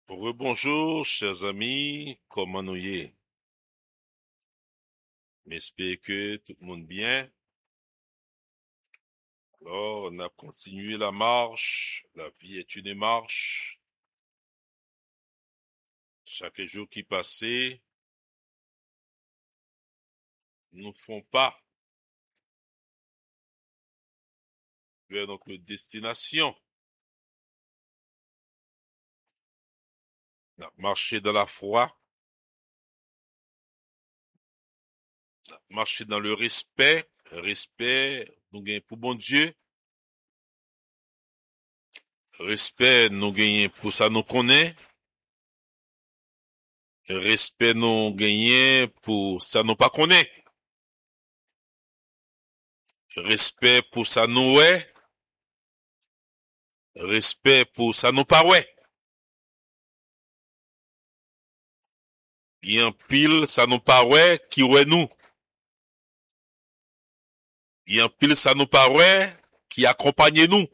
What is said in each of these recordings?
Rebonjour, chers amis, comment nous y est? J'espère que tout le monde bien. Alors, on a continué la marche. La vie est une marche. Chaque jour qui passait, nous font pas vers notre destination. On a marché dans la foi, marché dans le respect, nous gagnons pour bon Dieu, respect, nous gagnons pour ça nous connaît, respect, nous gagnons pour ça nous pas connaît, respect pour ça nous est, respect pour ça nous pas ouais. Gen pile ça nous paraît qui ouais nous. Gen pile ça nous paraît qui accompagne nous.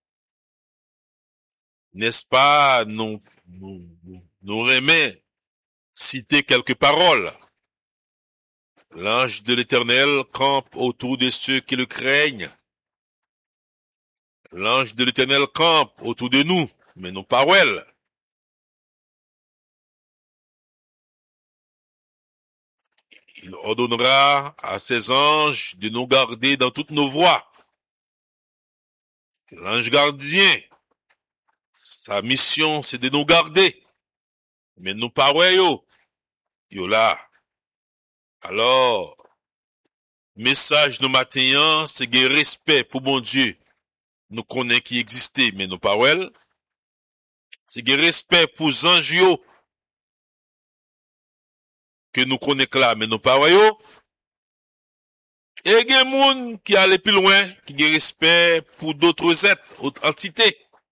N'est-ce pas, nous remet citer quelques paroles. L'ange de l'Éternel campe autour de ceux qui le craignent. L'ange de l'Éternel campe autour de nous, mais nous pas well. Il ordonnera à ses anges de nous garder dans toutes nos voies. L'ange gardien, sa mission, c'est de nous garder. Mais nous pas ouais yo là. Alors, message nous matin, c'est que respect pour bon Dieu. Nous connaissons qui existait, mais nous pas well. C'est que respect pour anges yo, que nous connaissons là, mais nous pas ouais yo. Et il y a des gens qui allent plus loin, qui ont respect pour d'autres êtres, autres entités.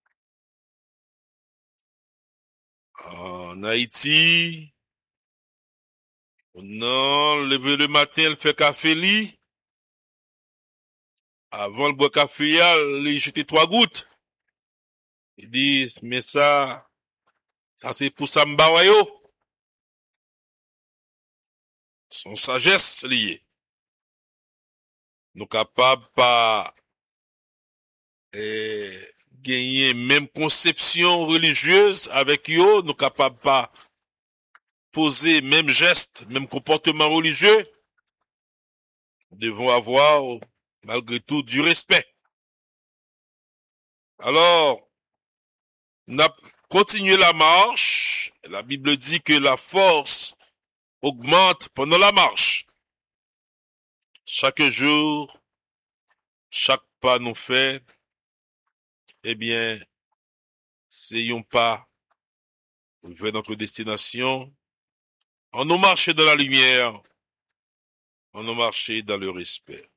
En Haïti, non, lever le matin, elle fait café li. Avant le boire café, il jeter 3 gouttes. Ils disent, mais ça c'est pour ça m'ba yo. Son sagesse liée. Nous capables pas gagner même conception religieuse avec yo, nous capables pas poser même geste, même comportement religieux. Nous devons avoir malgré tout du respect. Alors, on a continué la marche. La Bible dit que la force augmente pendant la marche. Chaque jour, chaque pas nous fait, eh bien, c'est un pas vers notre destination. On nous marche dans la lumière, on nous marche dans le respect.